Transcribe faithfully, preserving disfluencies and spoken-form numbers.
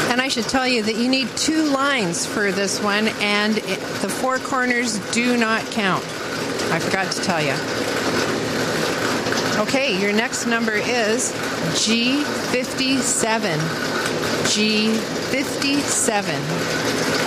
And I should tell you that you need two lines for this one, and it, the four corners do not count. I forgot to tell you. Okay, your next number is G fifty-seven. G fifty-seven.